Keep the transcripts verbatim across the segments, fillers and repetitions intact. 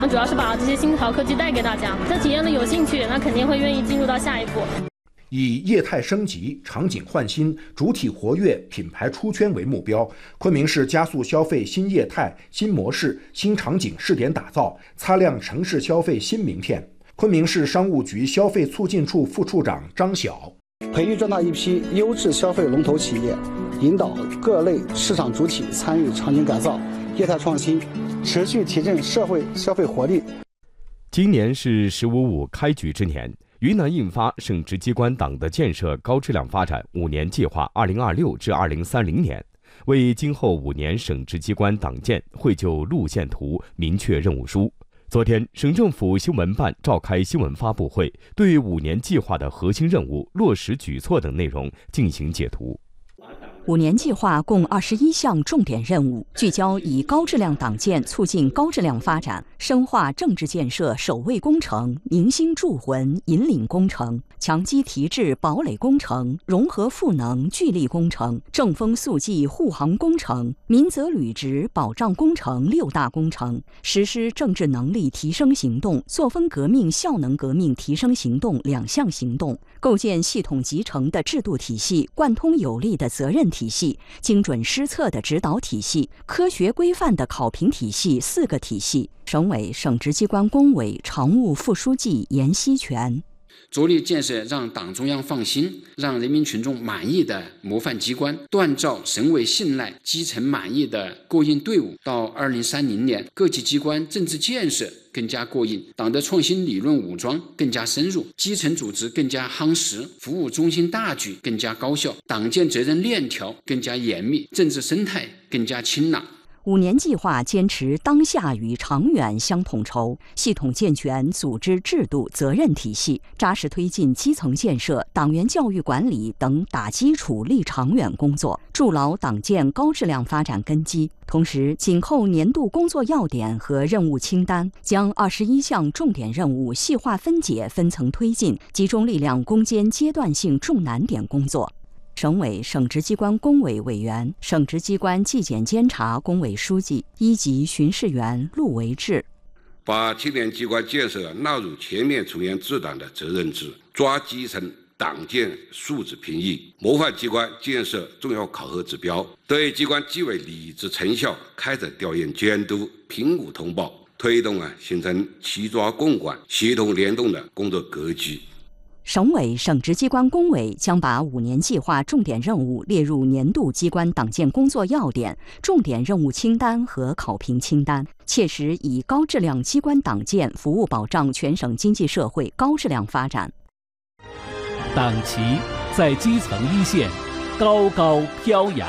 我们主要是把这些新潮科技带给大家，这体验的有兴趣，那肯定会愿意进入到下一步。 以业态升级、场景换新、主体活跃、品牌出圈为目标，昆明市加速消费新业态、新模式、新场景试点打造，擦亮城市消费新名片。昆明市商务局消费促进处副处长张晓： 培育壮大一批优质消费龙头企业，引导各类市场主体参与场景改造、业态创新，持续提振社会消费活力。 今年是“十五五”开局之年。云南印发省直机关党的建设高质量发展五年计划（二零二六至二零三零年），为今后五年省直机关党建绘就路线图、明确任务书。昨天，省政府新闻办召开新闻发布会，对五年计划的核心任务、落实举措等内容进行解读。 五年计划共二十一项重点任务，聚焦以高质量党建促进高质量发展，深化政治建设守卫工程、凝心铸魂引领工程，强基提质堡垒工程、融合赋能聚力工程、正风肃纪护航工程、民责履职保障工程六大工程，实施政治能力提升行动、作风革命效能革命提升行动两项行动，构建系统集成的制度体系，贯通有力的责任体系，精准施策的指导体系，科学规范的考评体系四个体系。省委、省直机关工委常务副书记严锡全： 着力建设让党中央放心、让人民群众满意的模范机关，锻造省委信赖、基层满意的过硬队伍。到二零三零年，各级机关政治建设更加过硬，党的创新理论武装更加深入，基层组织更加夯实，服务中心大局更加高效，党建责任链条更加严密，政治生态更加清朗。 五年计划坚持当下与长远相统筹，系统健全组织制度责任体系，扎实推进基层建设、党员教育管理等打基础立长远工作，筑牢党建高质量发展根基。同时，紧扣年度工作要点和任务清单，将二十一项重点任务细化分解、分层推进，集中力量攻坚阶段性重难点工作。省委、省直机关工委委员、省直机关纪检监察工委书记、一级巡视员陆维志： 把青年机关建设纳入全面从严治党的责任制，抓基层党建素质评议、模范机关建设重要考核指标，对机关纪委履职成效开展调研监督、评估通报，推动啊形成齐抓共管、协同联动的工作格局。 省委、省直机关工委将把五年计划重点任务列入年度机关党建工作要点、重点任务清单和考评清单，切实以高质量机关党建服务保障全省经济社会高质量发展。 党旗在基层一线高高飘扬。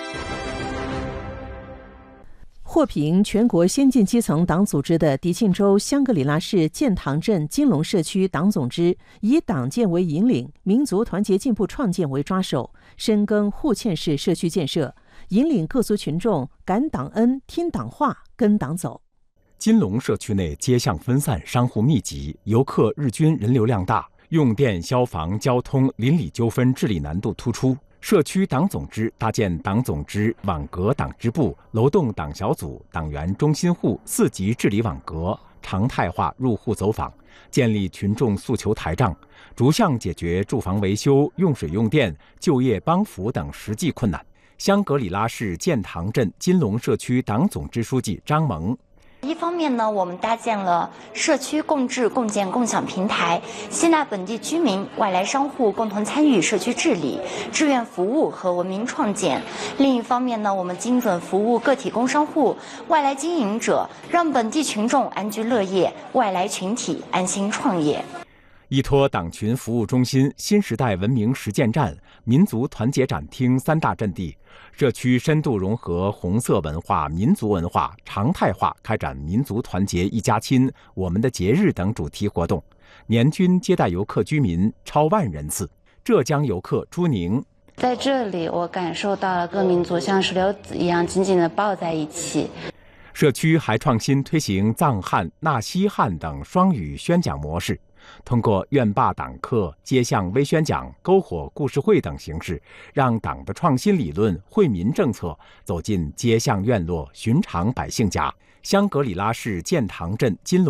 获评全国先进基层党组织的迪庆州香格里拉市建塘镇金龙社区党总支，以党建为引领，民族团结进步创建为抓手，深耕户县市社区建设，引领各族群众感党恩、听党话、跟党走。 金龙社区内街巷分散，商户密集，游客日均人流量大，用电、消防、交通、邻里纠纷治理难度突出。社区党总支搭建党总支、网格党支部、楼栋党小组、党员中心户四级治理网格，常态化入户走访，建立群众诉求台账，逐项解决住房维修、用水用电、就业帮扶等实际困难。香格里拉市建塘镇金龙社区党总支书记张萌： 一方面呢，我们搭建了社区共治共建共享平台，吸纳本地居民、外来商户共同参与社区治理、志愿服务和文明创建。另一方面呢，我们精准服务个体工商户、外来经营者，让本地群众安居乐业，外来群体安心创业。 依托党群服务中心、新时代文明实践站、民族团结展厅三大阵地，社区深度融合红色文化、民族文化，常态化开展民族团结一家亲、我们的节日等主题活动，年均接待游客居民超万人次。浙江游客朱宁： 在这里，我感受到了各民族像石榴籽一样紧紧地抱在一起。 社区还创新推行藏汉、纳西汉等双语宣讲模式，通过院坝党课、街巷微宣讲、篝火故事会等形式，让党的创新理论、惠民政策走进街巷院落、寻常百姓家。香格里拉市建塘镇金龙